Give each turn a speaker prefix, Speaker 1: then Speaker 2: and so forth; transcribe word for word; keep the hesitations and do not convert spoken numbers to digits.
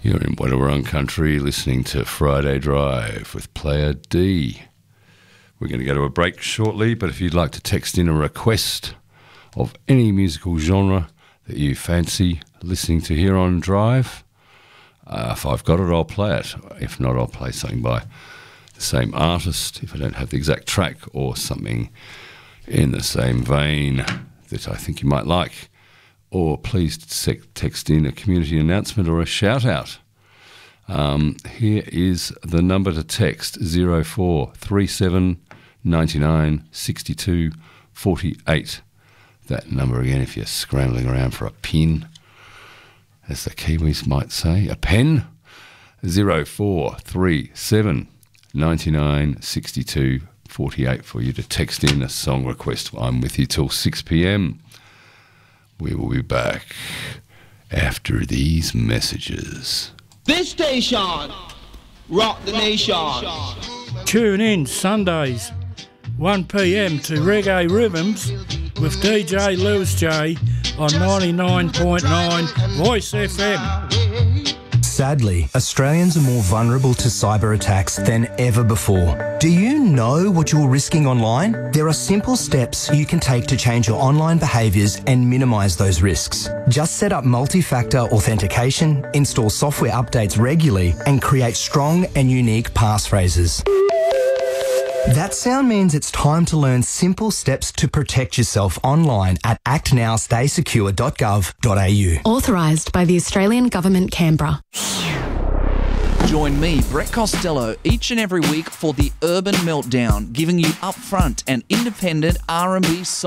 Speaker 1: You're in Wadawurrung country listening to Friday Drive with Player D. We're going to go to a break shortly, but if you'd like to text in a request of any musical genre that you fancy listening to here on Drive, uh, if I've got it, I'll play it. If not, I'll play something by the same artist, if I don't have the exact track, or something in the same vein that I think you might like. Or please text in a community announcement or a shout-out. Um, here is the number to text, zero four three seven nine nine six two four eight. That number again if you're scrambling around for a pin, as the Kiwis might say, a pen, zero four three seven nine nine six two four eight for you to text in a song request. I'm with you till six p.m. We will be back after these messages.
Speaker 2: This station, rock the nation.
Speaker 3: Tune in Sundays, one p.m. to Reggae Rhythms with D J Lewis J on ninety-nine point nine Voice F M.
Speaker 4: Sadly, Australians are more vulnerable to cyber attacks than ever before. Do you know what you're risking online? There are simple steps you can take to change your online behaviours and minimise those risks. Just set up multi-factor authentication, install software updates regularly, and create strong and unique passphrases. That sound means it's time to learn simple steps to protect yourself online at act now stay secure dot gov dot a u.
Speaker 5: Authorised by the Australian Government, Canberra.
Speaker 6: Join me, Brett Costello, each and every week for the Urban Meltdown, giving you upfront and independent R and B songs.